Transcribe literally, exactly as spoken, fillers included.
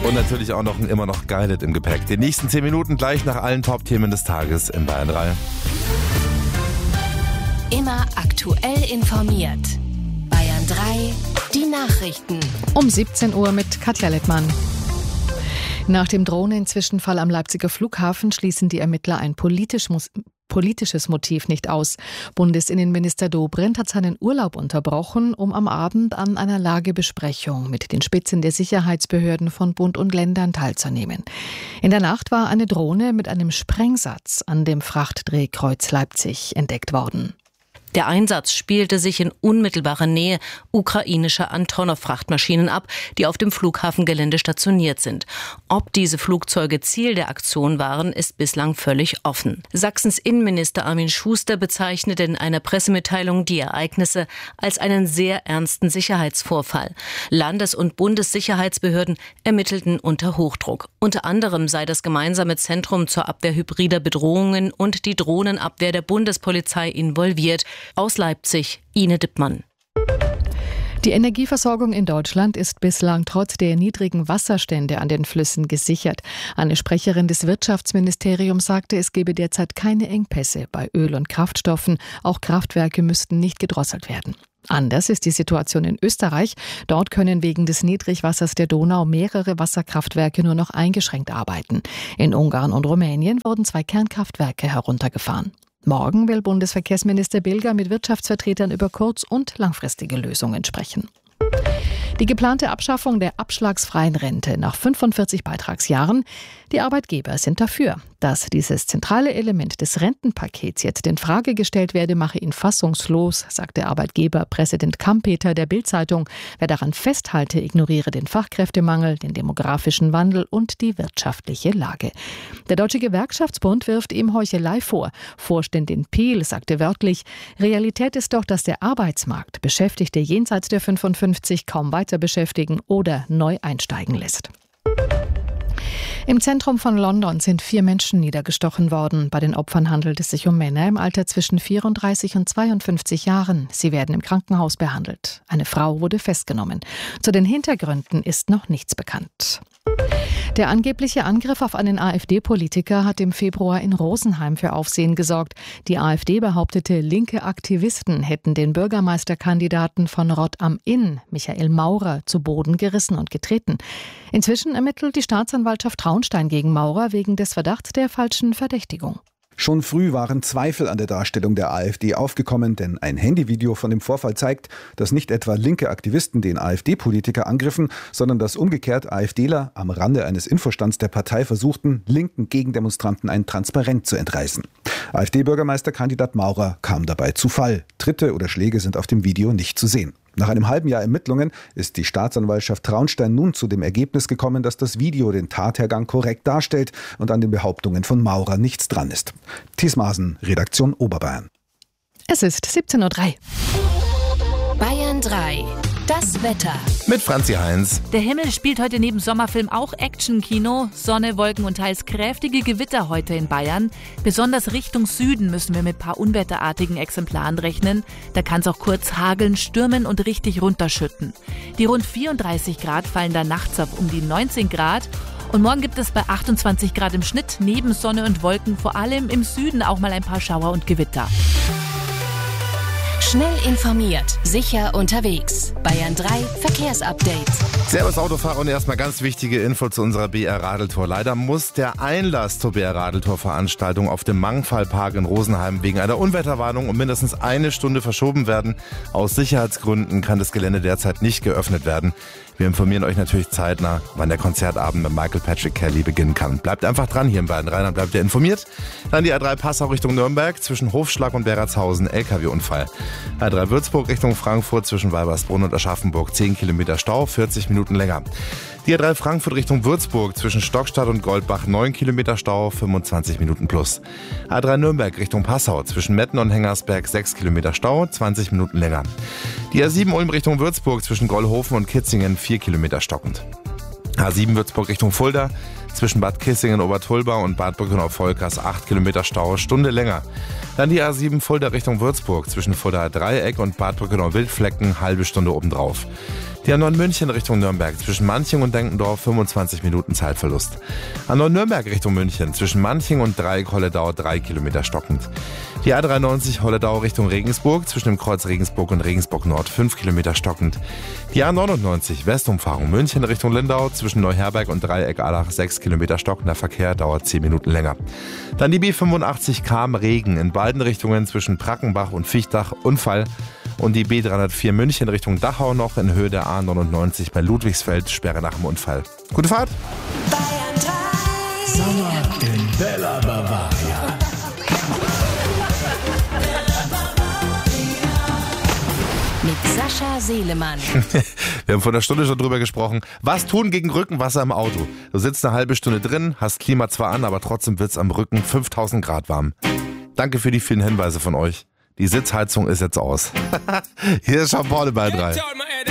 Und natürlich auch noch ein immer noch Geilet im Gepäck. Die nächsten zehn Minuten gleich nach allen Top-Themen des Tages in Bayern drei. Immer aktuell informiert. Bayern drei, die Nachrichten. Um siebzehn Uhr mit Katja Lettmann. Nach dem Drohnenzwischenfall am Leipziger Flughafen schließen die Ermittler ein politisch Mus- politisches Motiv nicht aus. Bundesinnenminister Dobrindt hat seinen Urlaub unterbrochen, um am Abend an einer Lagebesprechung mit den Spitzen der Sicherheitsbehörden von Bund und Ländern teilzunehmen. In der Nacht war eine Drohne mit einem Sprengsatz an dem Frachtdrehkreuz Leipzig entdeckt worden. Der Einsatz spielte sich in unmittelbarer Nähe ukrainischer Antonov-Frachtmaschinen ab, die auf dem Flughafengelände stationiert sind. Ob diese Flugzeuge Ziel der Aktion waren, ist bislang völlig offen. Sachsens Innenminister Armin Schuster bezeichnete in einer Pressemitteilung die Ereignisse als einen sehr ernsten Sicherheitsvorfall. Landes- und Bundessicherheitsbehörden ermittelten unter Hochdruck. Unter anderem sei das gemeinsame Zentrum zur Abwehr hybrider Bedrohungen und die Drohnenabwehr der Bundespolizei involviert. Aus Leipzig, Ine Dippmann. Die Energieversorgung in Deutschland ist bislang trotz der niedrigen Wasserstände an den Flüssen gesichert. Eine Sprecherin des Wirtschaftsministeriums sagte, es gebe derzeit keine Engpässe bei Öl- und Kraftstoffen. Auch Kraftwerke müssten nicht gedrosselt werden. Anders ist die Situation in Österreich. Dort können wegen des Niedrigwassers der Donau mehrere Wasserkraftwerke nur noch eingeschränkt arbeiten. In Ungarn und Rumänien wurden zwei Kernkraftwerke heruntergefahren. Morgen will Bundesverkehrsminister Bilger mit Wirtschaftsvertretern über kurz- und langfristige Lösungen sprechen. Die geplante Abschaffung der abschlagsfreien Rente nach fünfundvierzig Beitragsjahren. Die Arbeitgeber sind dafür. Dass dieses zentrale Element des Rentenpakets jetzt in Frage gestellt werde, mache ihn fassungslos, sagt der Arbeitgeberpräsident Kampeter der Bild-Zeitung. Wer daran festhalte, ignoriere den Fachkräftemangel, den demografischen Wandel und die wirtschaftliche Lage. Der Deutsche Gewerkschaftsbund wirft ihm Heuchelei vor. Vorständin Piel sagte wörtlich, Realität ist doch, dass der Arbeitsmarkt Beschäftigte jenseits der fünfundfünfzig kaum weiter beschäftigen oder neu einsteigen lässt. Im Zentrum von London sind vier Menschen niedergestochen worden. Bei den Opfern handelt es sich um Männer im Alter zwischen vierunddreißig und zweiundfünfzig Jahren. Sie werden im Krankenhaus behandelt. Eine Frau wurde festgenommen. Zu den Hintergründen ist noch nichts bekannt. Der angebliche Angriff auf einen AfD-Politiker hat im Februar in Rosenheim für Aufsehen gesorgt. Die AfD behauptete, linke Aktivisten hätten den Bürgermeisterkandidaten von Rott am Inn, Michael Maurer, zu Boden gerissen und getreten. Inzwischen ermittelt die Staatsanwaltschaft Traunstein gegen Maurer wegen des Verdachts der falschen Verdächtigung. Schon früh waren Zweifel an der Darstellung der AfD aufgekommen, denn ein Handyvideo von dem Vorfall zeigt, dass nicht etwa linke Aktivisten den AfD-Politiker angriffen, sondern dass umgekehrt AfDler am Rande eines Infostands der Partei versuchten, linken Gegendemonstranten ein Transparent zu entreißen. AfD-Bürgermeisterkandidat Maurer kam dabei zu Fall. Tritte oder Schläge sind auf dem Video nicht zu sehen. Nach einem halben Jahr Ermittlungen ist die Staatsanwaltschaft Traunstein nun zu dem Ergebnis gekommen, dass das Video den Tathergang korrekt darstellt und an den Behauptungen von Maurer nichts dran ist. Thies Maaßen, Redaktion Oberbayern. Es ist siebzehn Uhr drei. Bayern drei. Das Wetter. Mit Franzi Heinz. Der Himmel spielt heute neben Sommerfilm auch Action-Kino. Sonne, Wolken und teils kräftige Gewitter heute in Bayern. Besonders Richtung Süden müssen wir mit ein paar unwetterartigen Exemplaren rechnen. Da kann es auch kurz hageln, stürmen und richtig runterschütten. Die rund vierunddreißig Grad fallen dann nachts auf um die neunzehn Grad. Und morgen gibt es bei achtundzwanzig Grad im Schnitt neben Sonne und Wolken vor allem im Süden auch mal ein paar Schauer und Gewitter. Schnell informiert, sicher unterwegs. Bayern drei Verkehrsupdate. Servus Autofahrer und erstmal ganz wichtige Info zu unserer B R-Radeltour. Leider muss der Einlass zur B R-Radeltour-Veranstaltung auf dem Mangfallpark in Rosenheim wegen einer Unwetterwarnung um mindestens eine Stunde verschoben werden. Aus Sicherheitsgründen kann das Gelände derzeit nicht geöffnet werden. Wir informieren euch natürlich zeitnah, wann der Konzertabend mit Michael Patrick Kelly beginnen kann. Bleibt einfach dran hier in Bayern drei, dann bleibt ihr informiert. Dann die A drei Passau Richtung Nürnberg zwischen Hofschlag und Beratshausen, L K W-Unfall. A drei Würzburg Richtung Frankfurt zwischen Weibersbrunn und Aschaffenburg, zehn Kilometer Stau, vierzig Minuten länger. Die A drei Frankfurt Richtung Würzburg zwischen Stockstadt und Goldbach, neun Kilometer Stau, fünfundzwanzig Minuten plus. A drei Nürnberg Richtung Passau zwischen Metten und Hengersberg, sechs Kilometer Stau, zwanzig Minuten länger. Die A sieben Ulm Richtung Würzburg zwischen Gollhofen und Kitzingen, vier Kilometer stockend. A sieben Würzburg Richtung Fulda zwischen Bad Kissingen, Obertulba und Bad Brückenau-Volkers, acht Kilometer Stau, Stunde länger. Dann die A sieben Fulda Richtung Würzburg zwischen Fuldaer Dreieck und Bad Brückenau-Wildflecken, halbe Stunde obendrauf. Die A neun München Richtung Nürnberg zwischen Manching und Denkendorf fünfundzwanzig Minuten Zeitverlust. A neun Nürnberg Richtung München zwischen Manching und Dreieck-Holledau drei Kilometer stockend. Die A dreiundneunzig Holledau Richtung Regensburg zwischen dem Kreuz Regensburg und Regensburg Nord fünf Kilometer stockend. Die A neunundneunzig Westumfahrung München Richtung Lindau zwischen Neuherberg und Dreieck-Allach sechs Kilometer stockender Verkehr, dauert zehn Minuten länger. Dann die B fünfundachtzig Cham Regen in beiden Richtungen zwischen Prackenbach und Viechtach, Unfall. Und die B dreihundertvier München Richtung Dachau noch in Höhe der A neunundneunzig bei Ludwigsfeld, Sperre nach dem Unfall. Gute Fahrt! Bayern drei. Sommer in Bella Bavaria. Mit Sascha Selemann. Wir haben vor einer Stunde schon drüber gesprochen. Was tun gegen Rückenwasser im Auto? Du sitzt eine halbe Stunde drin, hast Klima zwar an, aber trotzdem wird's am Rücken fünftausend Grad warm. Danke für die vielen Hinweise von euch. Die Sitzheizung ist jetzt aus. Hier ist Jean Paul bei drei.